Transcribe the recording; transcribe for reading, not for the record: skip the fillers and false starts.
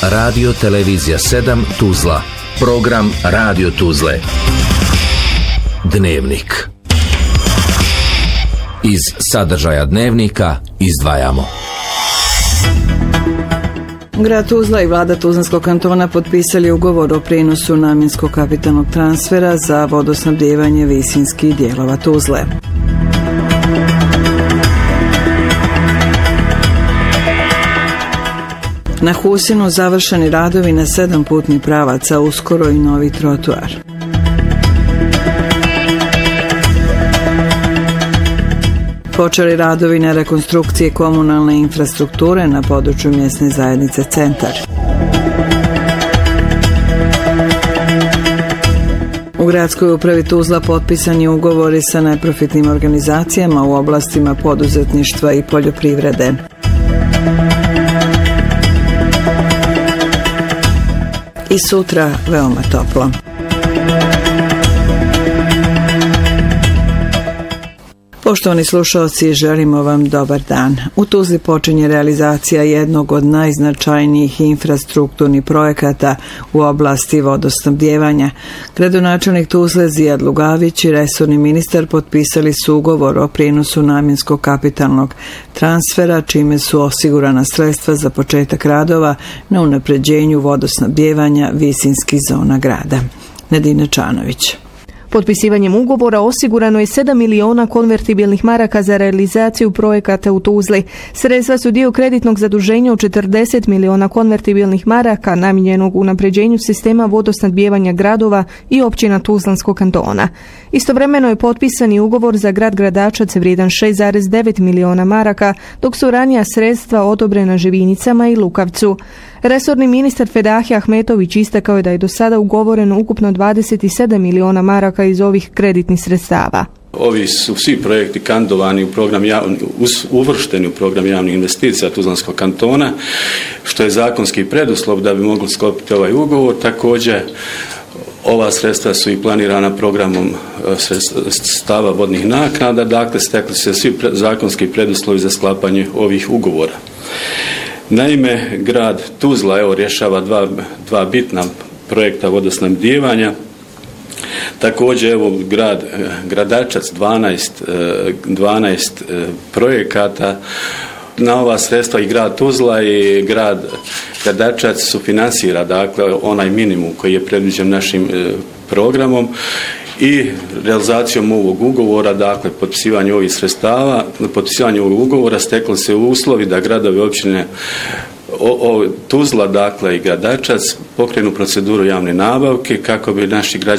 Radio Televizija 7 Tuzla. Program Radio Tuzle. Dnevnik. Iz sadržaja dnevnika izdvajamo. Grad Tuzla i vlada Tuzlanskog kantona potpisali ugovor o prijenosu namjenskog kapitalnog transfera za vodosnabdijevanje visinskih dijelova Tuzle. Na Husinu završeni radovi na 7 putnih pravaca, uskoro i novi trotuar. Počeli radovi na rekonstrukcije komunalne infrastrukture na području mjesne zajednice Centar. U gradskoj upravi Tuzla potpisani ugovori sa neprofitnim organizacijama u oblastima poduzetništva i poljoprivrede. I sutra veoma toplo. Poštovani slušalci, želimo vam dobar dan. U Tuzli počinje realizacija jednog od najznačajnijih infrastrukturnih projekata u oblasti vodosnabdijevanja. Gradonačelnik Tuzle Zijad Lugavić i resorni ministar potpisali su ugovor o prijenosu namjenskog kapitalnog transfera, čime su osigurana sredstva za početak radova na unapređenju vodosnabdijevanja visinskih zona grada. Nadina Čanović. Potpisivanjem ugovora osigurano je 7 miliona konvertibilnih maraka za realizaciju projekata u Tuzli. Sredstva su dio kreditnog zaduženja od 40 miliona konvertibilnih maraka namijenjenog unapređenju sistema vodosnabdijevanja gradova i općina Tuzlanskog kantona. Istovremeno je potpisan i ugovor za grad Gradačac vrijedan 6,9 miliona maraka, dok su ranija sredstva odobrena Živinicama i Lukavcu. Resorni ministar Fedahi Ahmetović istakao je da je do sada ugovoreno ukupno 27 miliona maraka iz ovih kreditnih sredstava. Ovi su svi projekti kandidovani uvršteni u program javnih investicija Tuzlanskog kantona, što je zakonski preduslov da bi mogli sklopiti ovaj ugovor. Također, ova sredstva su i planirana programom sredstava vodnih naknada, dakle stekli se svi zakonski preduslovi za sklapanje ovih ugovora. Naime, grad Tuzla rješava dva bitna projekta vodosnabdijevanja. Također grad Gradačac 12 projekata. Na ova sredstva i grad Tuzla i grad Gradačac sufinansira, dakle onaj minimum koji je predviđen našim programom. I realizacijom ovog ugovora, dakle potpisivanjem ovih sredstava, potpisivanjem ovog ugovora stekli se uslovi da gradovi općine Tuzla, dakle i Gradačac pokrenu proceduru javne nabavke kako bi naši građani